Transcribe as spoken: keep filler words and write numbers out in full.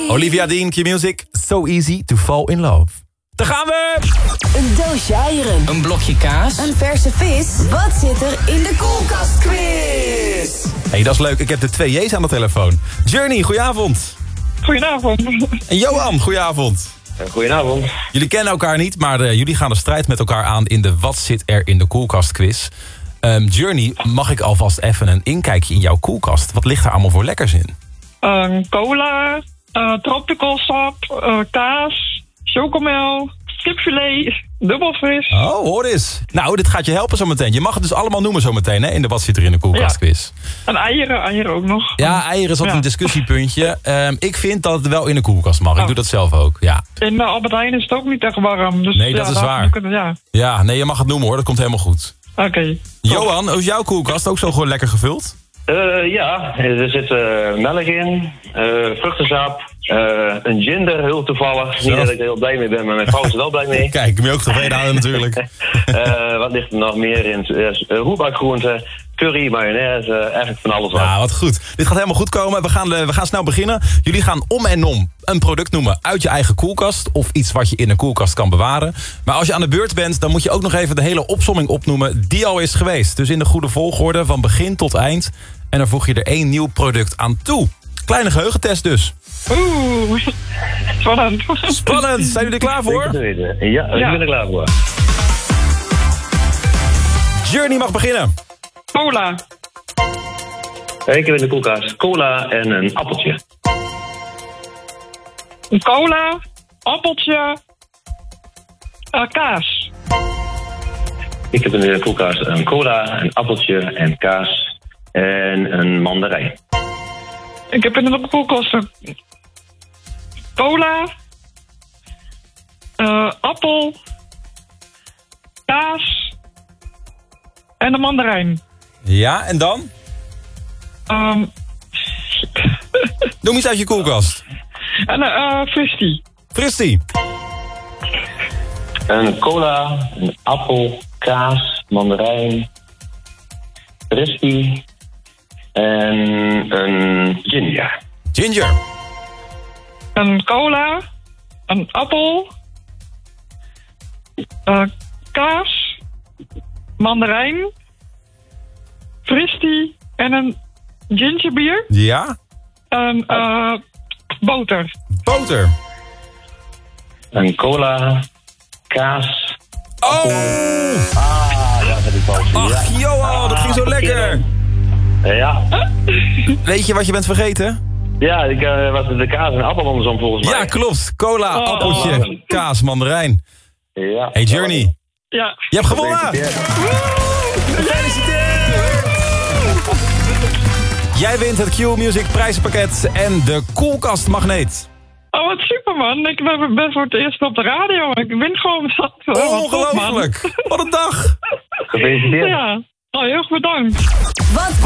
Olivia Dean, Q-Music. So easy to fall in love. Daar gaan we! Een doosje eieren. Een blokje kaas. Een verse vis. Wat zit er in de koelkastquiz? Hé, hey, dat is leuk. Ik heb de twee J's aan de telefoon. Journey, goedenavond. Goedenavond. En Johan, goedenavond. Goedenavond. Jullie kennen elkaar niet, maar uh, jullie gaan de strijd met elkaar aan in de Wat zit er in de koelkast quiz. Um, Journey, mag ik alvast even een inkijkje in jouw koelkast? Wat ligt er allemaal voor lekkers in? Uh, cola, uh, tropical sap, uh, kaas, chocomel, kipfilet, dubbelvis. Oh, hoor eens. Nou, dit gaat je helpen zometeen. Je mag het dus allemaal noemen zometeen, hè, in de Wat zit er in de koelkast quiz. Ja. En eieren, eieren ook nog. Ja, eieren is altijd ja. een discussiepuntje. Um, ik vind dat het wel in de koelkast mag. Oh. Ik doe dat zelf ook, ja. In uh, Albert Heijn is het ook niet echt warm. Dus, Nee, dat ja, is waar. Kunnen, ja, Ja, nee, je mag het noemen hoor. Dat komt helemaal goed. oké. Okay. Johan, is jouw koelkast ook zo gewoon lekker gevuld? Uh, ja, er zit uh, melk in, uh, vruchtensap, uh, een ginger, heel toevallig. Zo. Niet dat ik er heel blij mee ben, maar mijn vrouw is er wel blij mee. Kijk, ik ben je ook tevreden houden natuurlijk. uh, wat ligt er nog meer in? Uh, roerbakgroenten, curry, mayonaise, uh, eigenlijk van alles wat. Ja, wat goed. Dit gaat helemaal goed komen. We gaan, uh, we gaan snel beginnen. Jullie gaan om en om een product noemen uit je eigen koelkast. Of iets wat je in een koelkast kan bewaren. Maar als je aan de beurt bent, dan moet je ook nog even de hele opsomming opnoemen die al is geweest. Dus in de goede volgorde, van begin tot eind. En dan voeg je er één nieuw product aan toe. Kleine geheugentest dus. Oeh, spannend. Spannend. Zijn jullie er klaar voor? Zeker te weten. Ja, ik Ja. ben er klaar voor. Journey mag beginnen. Cola, Ik heb in de koelkast cola en een appeltje. een cola, appeltje, uh, kaas. Ik heb in de koelkast een cola, een appeltje en kaas en een mandarijn. Ik heb in de koelkast een cola, uh, appel, kaas en een mandarijn. Ja, en dan? Um, Noem iets uit je koelkast. en een uh, fristie. Fristie. Een cola, een appel, kaas, mandarijn, fristie en een ginger. Ginger. Een cola, een appel, uh, kaas, mandarijn, fristie en een gingerbier Ja. en uh, boter. Boter. Een cola, kaas. Oh! Ah, ja, dat is fout. Ach, Ja. Johan, dat ging zo lekker. Ja, Weet je wat je bent vergeten? ja ik uh, was de kaas en appel andersom volgens mij. Ja, klopt. Cola, Oh. appeltje, kaas, mandarijn. Ja. Hey Journey, Ja. je hebt gewonnen! Gefeliciteerd. Jij wint het Q-Music prijzenpakket en de koelkastmagneet. Oh, wat super, man. Ik ben, ben voor het eerst op de radio. Ik win gewoon zat. Ongelooflijk! Wat een dag! Gefeliciteerd. Ja. Oh, heel erg bedankt. Wat